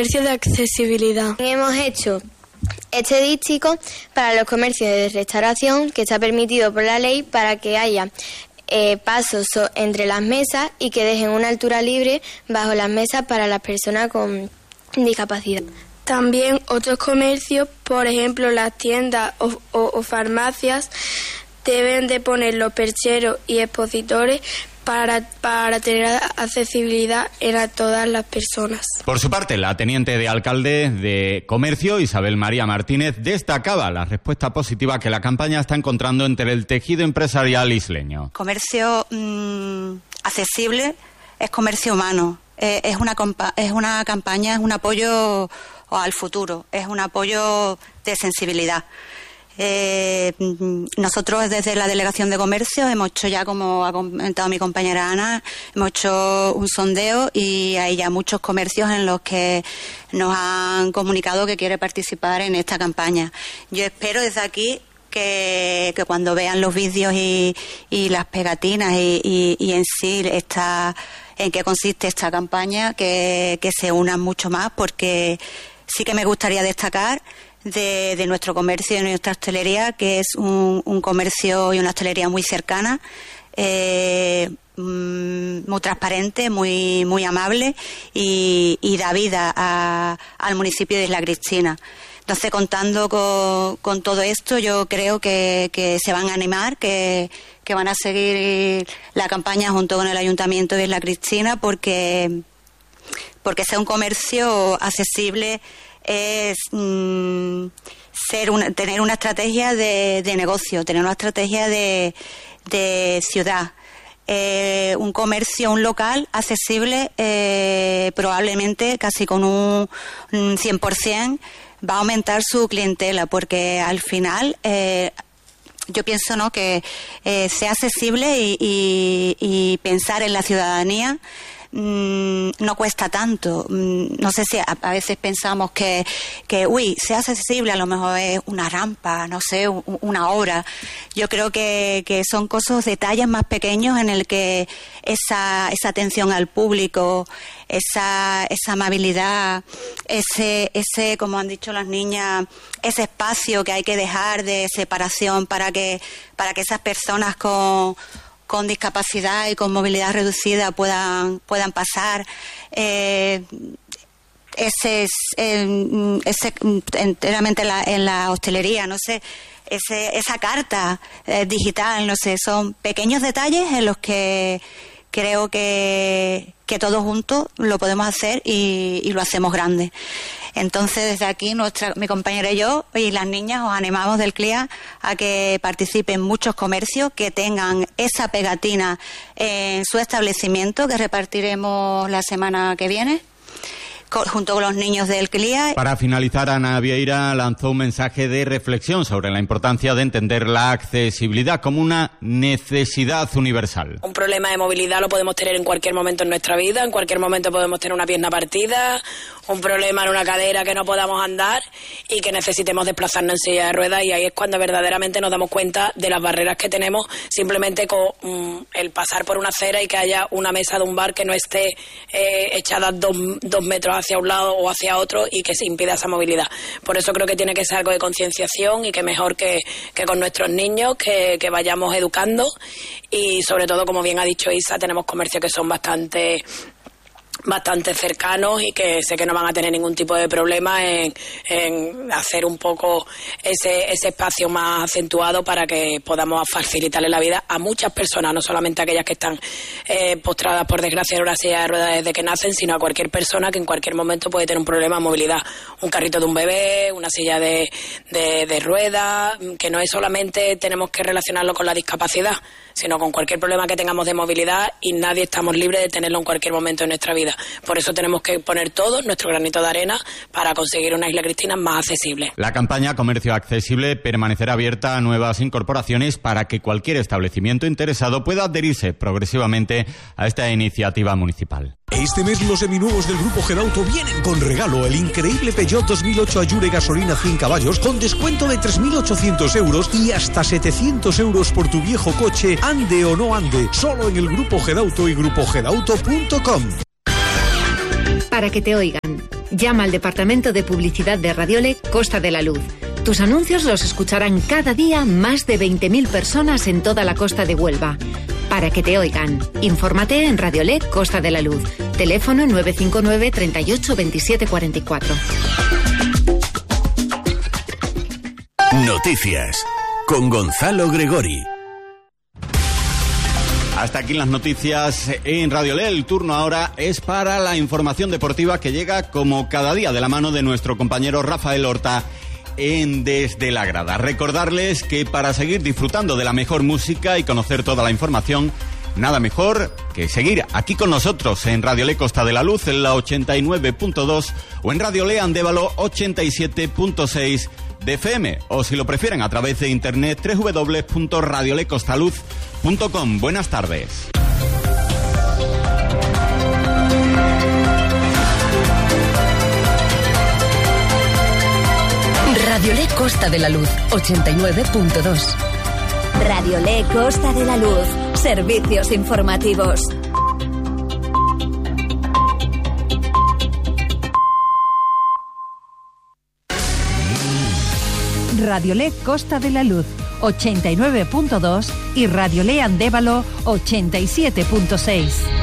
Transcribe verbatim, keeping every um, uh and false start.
Comercio de accesibilidad. Hemos hecho este dístico para los comercios de restauración que está permitido por la ley para que haya eh, pasos so- entre las mesas y que dejen una altura libre bajo las mesas para las personas con discapacidad. También otros comercios, por ejemplo las tiendas o, o, o farmacias, deben de poner los percheros y expositores para, para tener accesibilidad en a todas las personas. Por su parte, la teniente de alcalde de Comercio, Isabel María Martínez, destacaba la respuesta positiva que la campaña está encontrando entre el tejido empresarial isleño. Comercio mmm, accesible es comercio humano, eh, es, una compa- es una campaña, es un apoyo al futuro, es un apoyo de sensibilidad. Eh, nosotros desde la Delegación de Comercio hemos hecho ya, como ha comentado mi compañera Ana, hemos hecho un sondeo y hay ya muchos comercios en los que nos han comunicado que quiere participar en esta campaña. Yo espero desde aquí que, que cuando vean los vídeos y, y las pegatinas y, y, y en sí esta, en qué consiste esta campaña, que, que se unan mucho más, porque sí que me gustaría destacar De, de nuestro comercio y nuestra hostelería, que es un, un comercio y una hostelería muy cercana, eh, muy transparente, muy muy amable y, y da vida a, al municipio de Isla Cristina. Entonces, contando con, con todo esto, yo creo que, que se van a animar, que, que van a seguir la campaña junto con el Ayuntamiento de Isla Cristina, porque, porque sea un comercio accesible es mmm, ser una, tener una estrategia de, de negocio, tener una estrategia de, de ciudad. Eh, un comercio, un local accesible, eh, probablemente casi con un, un cien por ciento va a aumentar su clientela, porque al final eh, yo pienso no que eh, sea accesible y, y, y pensar en la ciudadanía no cuesta tanto. No sé si a, a veces pensamos que, que, uy, sea accesible, a lo mejor es una rampa, no sé, un, una obra. Yo creo que, que son cosas, detalles más pequeños en el que esa, esa atención al público, esa, esa amabilidad, ese, ese, como han dicho las niñas, ese espacio que hay que dejar de separación para que, para que esas personas con con discapacidad y con movilidad reducida puedan puedan pasar. Eh, ese es eh, ese enteramente en la, en la hostelería, no sé, ese esa carta eh, digital, no sé, son pequeños detalles en los que creo que que todos juntos lo podemos hacer y, y lo hacemos grande. Entonces, desde aquí, nuestra, mi compañera y yo, y las niñas, os animamos del C L I A a que participen muchos comercios, que tengan esa pegatina en su establecimiento, que repartiremos la semana que viene, junto con los niños del C L I A. Para finalizar, Ana Vieira lanzó un mensaje de reflexión sobre la importancia de entender la accesibilidad como una necesidad universal. Un problema de movilidad lo podemos tener en cualquier momento en nuestra vida, en cualquier momento podemos tener una pierna partida, un problema en una cadera que no podamos andar y que necesitemos desplazarnos en silla de ruedas, y ahí es cuando verdaderamente nos damos cuenta de las barreras que tenemos simplemente con um, el pasar por una acera y que haya una mesa de un bar que no esté eh, echada dos, dos metros hacia un lado o hacia otro y que se impida esa movilidad. Por eso creo que tiene que ser algo de concienciación, y que mejor que, que con nuestros niños, que, que vayamos educando, y sobre todo, como bien ha dicho Isa, tenemos comercios que son bastante bastante cercanos y que sé que no van a tener ningún tipo de problema en, en hacer un poco ese, ese espacio más acentuado para que podamos facilitarle la vida a muchas personas, no solamente a aquellas que están eh, postradas por desgracia en una silla de ruedas desde que nacen, sino a cualquier persona que en cualquier momento puede tener un problema de movilidad, un carrito de un bebé, una silla de, de, de ruedas, que no es solamente tenemos que relacionarlo con la discapacidad, sino con cualquier problema que tengamos de movilidad, y nadie estamos libres de tenerlo en cualquier momento de nuestra vida. Por eso tenemos que poner todo nuestro granito de arena para conseguir una Isla Cristina más accesible. La campaña Comercio Accesible permanecerá abierta a nuevas incorporaciones para que cualquier establecimiento interesado pueda adherirse progresivamente a esta iniciativa municipal. Este mes los seminuevos del Grupo Gedauto vienen con regalo: el increíble Peugeot dos mil ocho Allure gasolina cien caballos con descuento de tres mil ochocientos euros y hasta setecientos euros por tu viejo coche, ande o no ande, solo en el Grupo Gedauto y grupo gedauto punto com. Para que te oigan. Llama al Departamento de Publicidad de Radiole Costa de la Luz. Tus anuncios los escucharán cada día más de veinte mil personas en toda la costa de Huelva. Para que te oigan, infórmate en Radiole Costa de la Luz. Teléfono nueve cinco nueve, treinta y ocho, veintisiete cuarenta y cuatro. Noticias con Gonzalo Gregori. Hasta aquí las noticias en Radiole. El turno ahora es para la información deportiva que llega como cada día de la mano de nuestro compañero Rafael Horta en Desde la Grada. Recordarles que para seguir disfrutando de la mejor música y conocer toda la información, nada mejor que seguir aquí con nosotros en Radiole Costa de la Luz en la ochenta y nueve punto dos o en Radiole Andévalo ochenta y siete punto seis de F M, o si lo prefieren a través de internet doble u doble u doble u punto radiolecostaluz punto com. Buenas tardes. Radiole Costa de la Luz, ochenta y nueve punto dos. Radiole Costa de la Luz, servicios informativos. Radiole Costa de la Luz, ochenta y nueve punto dos y Radiole Andévalo, ochenta y siete punto seis.